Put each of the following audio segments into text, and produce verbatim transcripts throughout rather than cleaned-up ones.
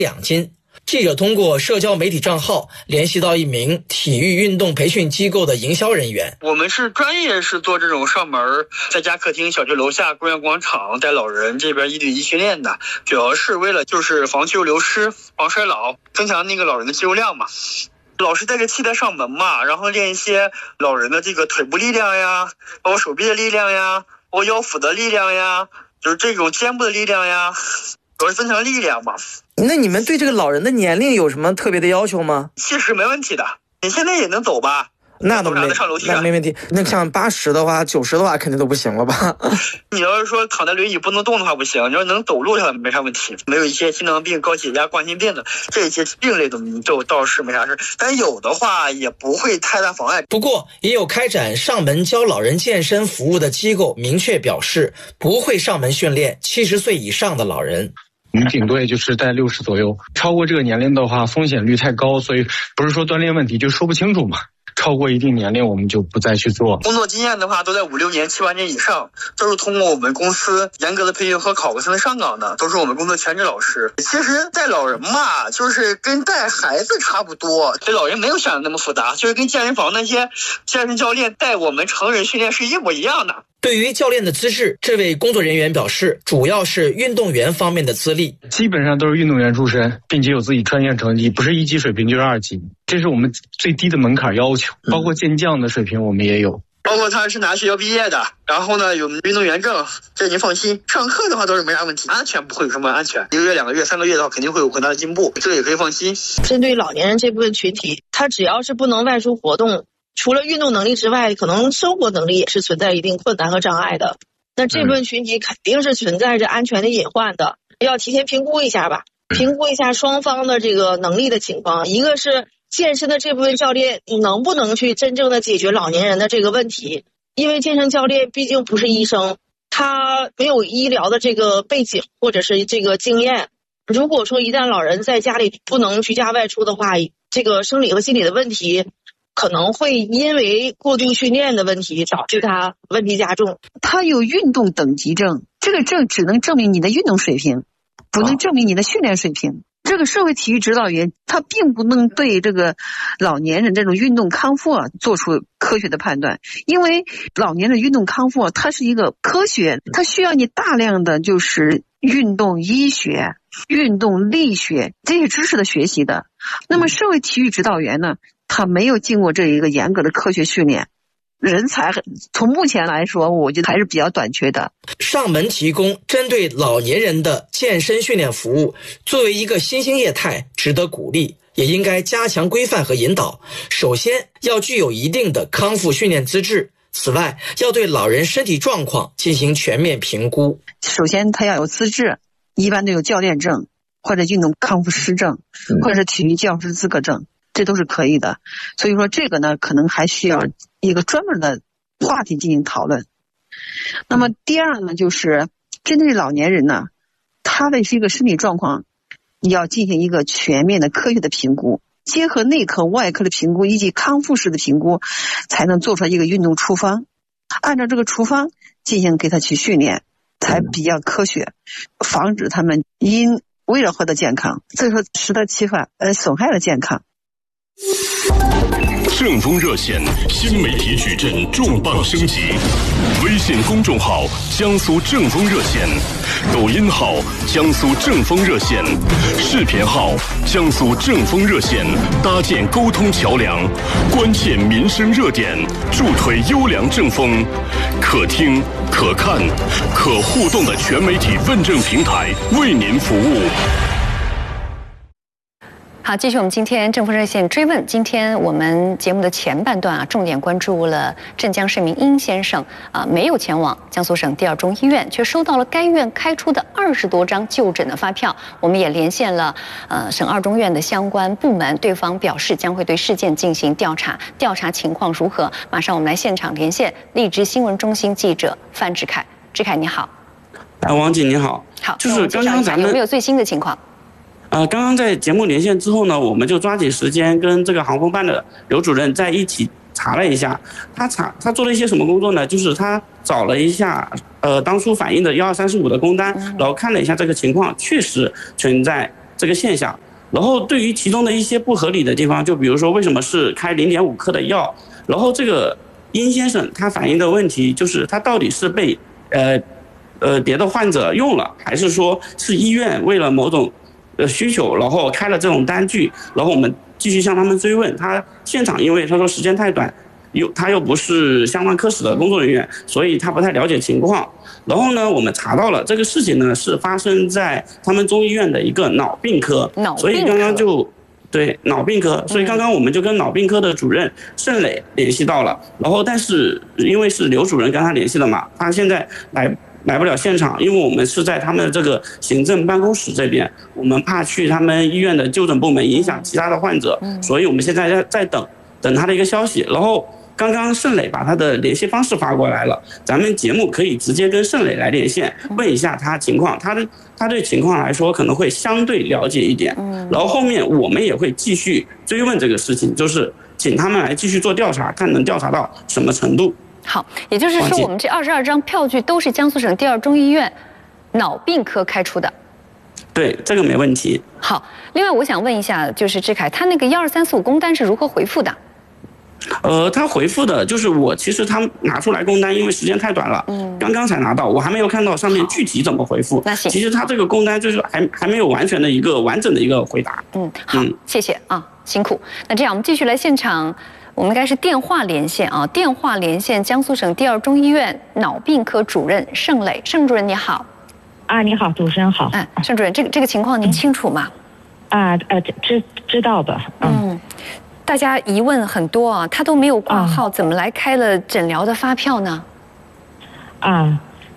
两斤。记者通过社交媒体账号联系到一名体育运动培训机构的营销人员。 我们是专业是做这种上门在家客厅、小区楼下、公园广场带老人这边一对一训练的，主要是为了就是防肌肉流失、防衰老，增强那个老人的肌肉量嘛。老师带着器材上门嘛，然后练一些老人的这个腿部力量呀，包括手臂的力量呀，包括腰腹的力量呀，就是这种肩部的力量呀，主要是增强力量嘛。 那你们对这个老人的年龄有什么特别的要求吗？ 七十没问题的，你现在也能走吧？ 那都没那没问题。那像八十的话、九十的话，肯定都不行了吧？ 你要是说躺在轮椅不能动的话不行，你要能走路的话没啥问题。没有一些心脏病、高血压、冠心病的这些病类的，就倒是没啥事。但有的话也不会太大妨碍。 不过，也有开展上门教老人健身服务的机构明确表示，不会上门训练七十岁以上的老人。 我们顶多也就是在六十左右，超过这个年龄的话，风险率太高，所以不是说锻炼问题就说不清楚嘛。超过一定年龄我们就不再去做。 工作经验的话都在五六年、七八年以上，都是通过我们公司严格的培训和考核才能上岗的，都是我们公司全职老师。其实带老人嘛，就是跟带孩子差不多，对老人没有想的那么复杂，就是跟健身房那些健身教练带我们成人训练是一模一样的。 对于教练的资质，这位工作人员表示，主要是运动员方面的资历， 基本上都是运动员出身，并且有自己专业成绩，不是一级水平就是二级，这是我们最低的门槛要求。包括健将的水平我们也有， 包括他是拿学校毕业的，然后呢有运动员证，这您放心。上课的话都是没啥问题，安全不会有什么安全，一个月、两个月、三个月的话肯定会有很大的进步，这个也可以放心。 针对老年人这部分群体，他只要是不能外出活动，除了运动能力之外，可能生活能力也是存在一定困难和障碍的。那这部分群体肯定是存在着安全的隐患的，要提前评估一下吧，评估一下双方的这个能力的情况。一个是健身的这部分教练能不能去真正的解决老年人的这个问题，因为健身教练毕竟不是医生，他没有医疗的这个背景或者是这个经验。如果说一旦老人在家里不能居家外出的话，这个生理和心理的问题可能会因为过度训练的问题导致他问题加重。 他有运动等级证，这个证只能证明你的运动水平，不能证明你的训练水平。这个社会体育指导员他并不能对这个老年人这种运动康复啊做出科学的判断，因为老年人运动康复啊它是一个科学，它需要你大量的就是运动医学、运动力学这些知识的学习的。那么社会体育指导员呢，他没有经过这一个严格的科学训练，人才从目前来说我觉得还是比较短缺的。 上门提供针对老年人的健身训练服务，作为一个新兴业态值得鼓励，也应该加强规范和引导。首先要具有一定的康复训练资质，此外要对老人身体状况进行全面评估。 首先他要有资质，一般都有教练证或者运动康复师证或者是体育教师资格证，这都是可以的。所以说这个呢可能还需要一个专门的话题进行讨论。那么第二呢，就是针对老年人呢，他的是一个身体状况要进行一个全面的科学的评估，结合内科外科的评估以及康复式的评估，才能做出一个运动处方，按照这个处方进行给他去训练，才比较科学，防止他们因为了获得健康，所以说使得其反呃损害了健康。 正风热线新媒体矩阵重磅升级，微信公众号江苏正风热线，抖音号江苏正风热线，视频号江苏正风热线，搭建沟通桥梁，关切民生热点，助推优良正风，可听可看可互动的全媒体问政平台，为您服务。 好，继续我们今天正风热线追问。今天我们节目的前半段啊，重点关注了镇江市民殷先生啊，没有前往江苏省第二中医院，却收到了该院开出的二十多张就诊的发票。我们也连线了呃省二中院的相关部门，对方表示将会对事件进行调查，调查情况如何？马上我们来现场连线荔枝新闻中心记者范志凯。志凯你好。 啊，王姐你好。 好， 就是刚刚咱们有没有最新的情况？ 呃，刚刚在节目连线之后呢，我们就抓紧时间跟这个航空办的刘主任在一起查了一下。他查他做了一些什么工作呢？就是他找了一下呃当初反映的一二三四五的工单，然后看了一下这个情况，确实存在这个现象。然后对于其中的一些不合理的地方，就比如说为什么是开零点五克的药，然后这个殷先生他反映的问题就是他到底是被呃呃别的患者用了，还是说是医院为了某种呃需求，然后开了这种单据，然后我们继续向他们追问。他现场因为他说时间太短，又他又不是相关科室的工作人员，所以他不太了解情况。然后呢，我们查到了这个事情呢是发生在他们中医院的一个脑病科， 脑病科所以刚刚就对脑病科，所以刚刚我们就跟脑病科的主任盛磊联系到了，然后但是因为是刘主任跟他联系了嘛，他现在来来不了现场，因为我们是在他们的这个行政办公室这边，我们怕去他们医院的就诊部门影响其他的患者，所以我们现在在在等等他的一个消息。然后刚刚盛磊把他的联系方式发过来了，咱们节目可以直接跟盛磊来连线，问一下他情况，他的他对情况来说可能会相对了解一点。然后后面我们也会继续追问这个事情，就是请他们来继续做调查，看能调查到什么程度。 好，也就是说我们这二十二张票据都是江苏省第二中医院脑病科开出的。 对，这个没问题。 好，另外我想问一下，就是志凯，他那个一二三四五工单是如何回复的？ 呃，他回复的就是我，其实他拿出来工单，因为时间太短了，嗯，刚刚才拿到，我还没有看到上面具体怎么回复。 那行， 其实他这个工单就是还还没有完全的一个完整的一个回答。 嗯，好，嗯、谢谢啊，辛苦。那这样我们继续来现场，我们应该是电话连线啊，电话连线江苏省第二中医院脑病科主任盛磊，盛主任你好。 啊，你好，主持人好。 哎，盛主任，这个这个情况您清楚吗？ 啊呃，知知道的。嗯。嗯， 大家疑问很多啊，他都没有挂号，怎么来开了诊疗的发票呢？ 啊，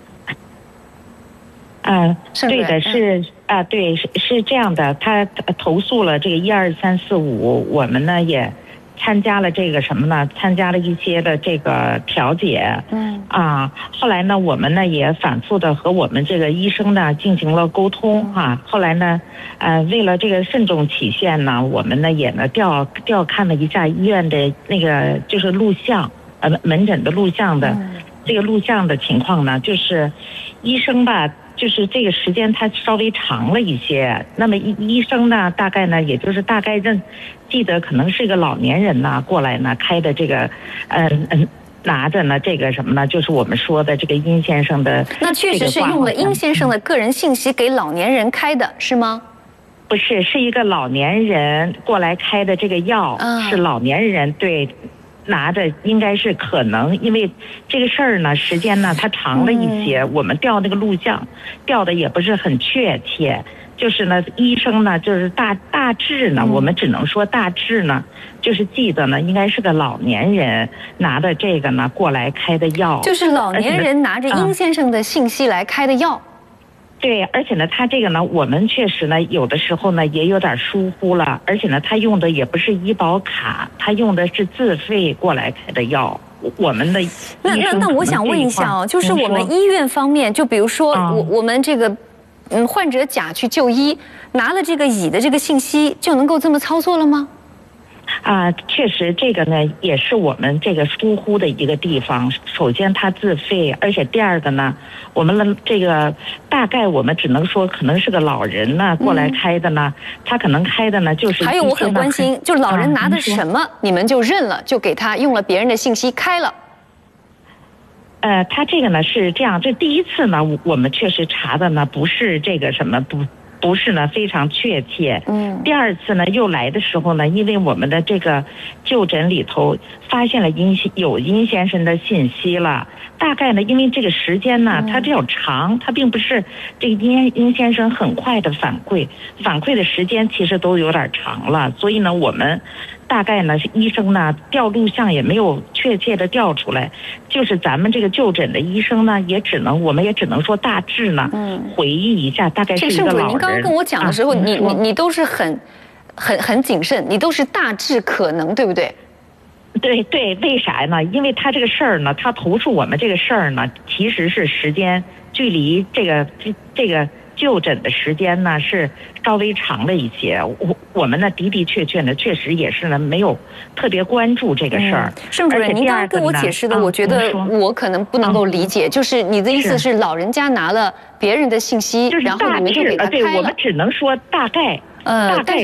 啊，对的，是啊，对，是是这样的，他投诉了这个一二三四五，我们呢也参加了这个什么呢？参加了一些的这个调解，嗯，啊，后来呢，我们呢也反复的和我们这个医生呢进行了沟通啊，后来呢，呃，为了这个慎重起见呢，我们呢也呢调调看了一下医院的那个就是录像，呃，门诊的录像的、嗯、这个录像的情况呢，就是医生吧。就是这个时间它稍微长了一些，那么医医生呢，大概呢，也就是大概认记得可能是个老年人呐过来呢开的这个，嗯嗯，拿着呢这个什么呢，就是我们说的这个殷先生的。 那确实是用了殷先生的个人信息给老年人开的是吗？ 不是，是一个老年人过来开的这个药，嗯、是老年人对。拿着应该是可能，因为这个事儿呢，时间呢它长了一些，嗯、我们调那个录像，调的也不是很确切。就是呢，医生呢，就是大大致呢，嗯、我们只能说大致呢，就是记得呢，应该是个老年人拿的这个呢过来开的药， 就是老年人拿着殷先生的信息来开的药。 对，而且呢，他这个呢，我们确实呢，有的时候呢也有点疏忽了，而且呢，他用的也不是医保卡，他用的是自费过来开的药。我们的那那那我想问一下哦，就是我们医院方面，就比如说我我们这个嗯患者甲去就医，拿了这个乙的这个信息，就能够这么操作了吗？ 啊，确实这个呢也是我们这个疏忽的一个地方。首先他自费，而且第二个呢，我们的这个大概我们只能说可能是个老人呢过来开的呢，嗯、他可能开的呢就是。 还有我很关心，就是老人拿的什么，啊、你们就认了，就给他用了别人的信息开了。 呃，他这个呢是这样，这第一次呢，我们确实查的呢不是这个什么不。不是呢，非常确切。嗯，第二次呢又来的时候呢，因为我们的这个就诊里头发现了殷有殷先生的信息了，大概呢，因为这个时间呢，它比较长，它并不是这个殷殷先生很快的反馈，反馈的时间其实都有点长了，所以呢，我们大概呢是医生呢调录像也没有确切的调出来，就是咱们这个就诊的医生呢，也只能我们也只能说大致呢，嗯，回忆一下，大概是一个老人。 您刚刚跟我讲的时候，啊、你你你都是很很很谨慎，你都是大致可能，对不对？ 对对，为啥呢？因为他这个事儿呢，他投诉我们这个事儿呢，其实是时间距离这个这这个就诊的时间呢是稍微长了一些。我我们呢的的确确呢，确实也是呢没有特别关注这个事儿。 盛主任，您刚刚跟我解释的，我觉得我可能不能够理解，就是你的意思是老人家拿了别人的信息，然后你们就给他开了。 对，我们只能说大概。 呃， 大概